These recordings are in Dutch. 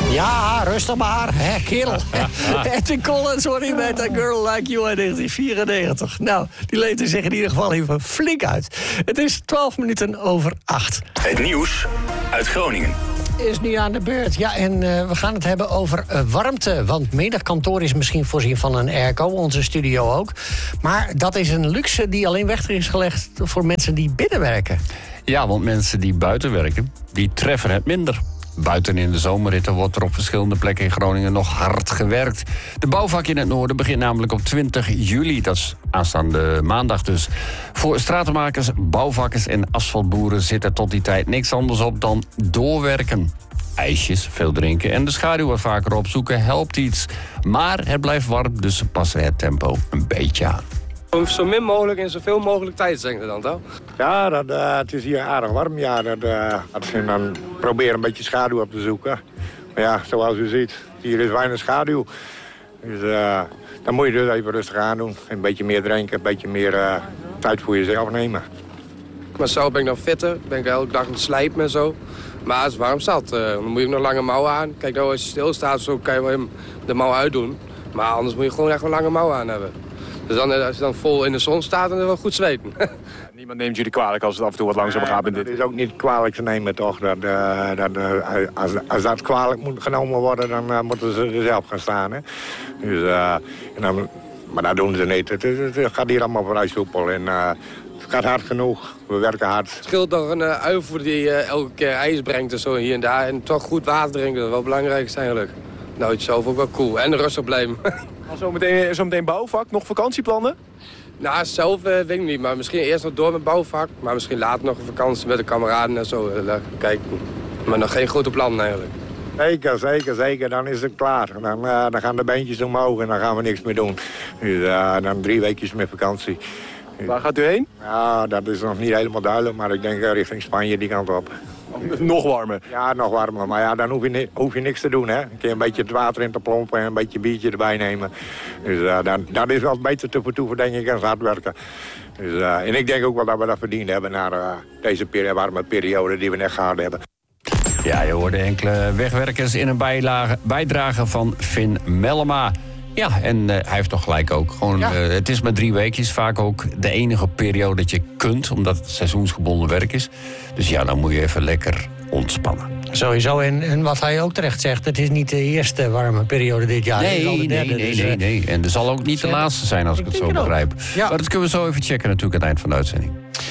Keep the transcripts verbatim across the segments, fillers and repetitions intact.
Ja, rustig maar, hè, kerel. Edwin Collins, sorry, met A Girl Like You uit negentien vierennegentig. Nou, die leent er zich in ieder geval even flink uit. Het is twaalf minuten over acht. Het nieuws uit Groningen. Is nu aan de beurt. Ja, en uh, we gaan het hebben over uh, warmte. Want menig kantoor is misschien voorzien van een airco, onze studio ook. Maar dat is een luxe die alleen weg is gelegd voor mensen die binnen werken. Ja, want mensen die buiten werken, die treffen het minder. Buiten in de zomerritten wordt er op verschillende plekken in Groningen nog hard gewerkt. De bouwvak in het noorden begint namelijk op twintig juli. Dat is aanstaande maandag dus. Voor stratenmakers, bouwvakkers en asfaltboeren zit er tot die tijd niks anders op dan doorwerken. IJsjes, veel drinken en de schaduw er vaker opzoeken helpt iets. Maar het blijft warm, dus ze passen het tempo een beetje aan. Zo min mogelijk en zoveel mogelijk tijd, zeggen ze dan, toch? Ja, dat, uh, het is hier aardig warm. Ja, dat, uh, dat we dan proberen een beetje schaduw op te zoeken. Maar ja, zoals u ziet, hier is weinig schaduw. Dus uh, dan moet je dus even rustig aan doen. Een beetje meer drinken, een beetje meer uh, tijd voor jezelf nemen. Maar zelf ben ik nog fitter, ben ik elke dag aan het slijpen en zo. Maar als het warm zat, uh, dan moet je ook nog lange mouwen aan. Kijk, nou, als je stilstaat, zo kan je wel hem de mouw uitdoen. Maar anders moet je gewoon echt een lange mouw aan hebben. Dus dan, als je dan vol in de zon staat, dan is het wel goed zweten. Niemand neemt jullie kwalijk als het af en toe wat langzamer gaat met dit? Dat is ook niet kwalijk te nemen, toch? Dat, uh, dat, uh, als, als dat kwalijk moet genomen worden, dan uh, moeten ze er zelf gaan staan. Hè? Dus, uh, en dan, maar dat doen ze niet. Het, het, het gaat hier allemaal vrij soepel. En, uh, het gaat hard genoeg. We werken hard. Het scheelt toch een uh, uiver die uh, elke keer ijs brengt en zo hier en daar. En toch goed water drinken, dat is wel belangrijk eigenlijk. Nou, het is zelf ook wel cool. En rustig blijven. Zometeen zo meteen bouwvak, nog vakantieplannen? Nou, zelf uh, weet ik niet, maar misschien eerst nog door met bouwvak. Maar misschien later nog een vakantie met de kameraden en zo. Uh, kijk, maar nog geen grote plannen eigenlijk. Zeker, zeker, zeker. Dan is het klaar. Dan, uh, dan gaan de beentjes omhoog en dan gaan we niks meer doen. Dus uh, dan drie weekjes met vakantie. Waar gaat u heen? Ja, dat is nog niet helemaal duidelijk, maar ik denk uh, richting Spanje die kant op. Nog warmer? Ja, nog warmer. Maar ja, dan hoef je, ni- hoef je niks te doen, hè. Een keer een beetje het water in te plompen en een beetje biertje erbij nemen. Dus uh, dan, dat is wel beter te vertoeven, denk ik, als hard werken. Dus, uh, en ik denk ook wel dat we dat verdiend hebben na uh, deze peri- warme periode die we net gehad hebben. Ja, je hoorde enkele wegwerkers in een bijlage, bijdrage van Finn Mellema. Ja, en uh, hij heeft toch gelijk ook. Gewoon, ja. uh, het is maar drie weekjes, vaak ook de enige periode dat je kunt, omdat het seizoensgebonden werk is. Dus ja, dan moet je even lekker ontspannen. Sowieso, en, en wat hij ook terecht zegt, het is niet de eerste warme periode dit jaar. Nee, het is al de derde, nee, nee, dus, nee, nee. En er zal ook niet de laatste zijn, als ik, ik het zo begrijp. Ja. Maar dat kunnen we zo even checken natuurlijk aan het eind van de uitzending.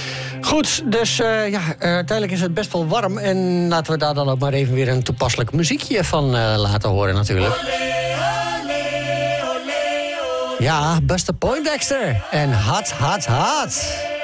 Goed, dus uh, ja, uh, uiteindelijk is het best wel warm. En laten we daar dan ook maar even weer een toepasselijk muziekje van uh, laten horen natuurlijk. Ja, Buster Poindexter en Hot, Hot, Hot.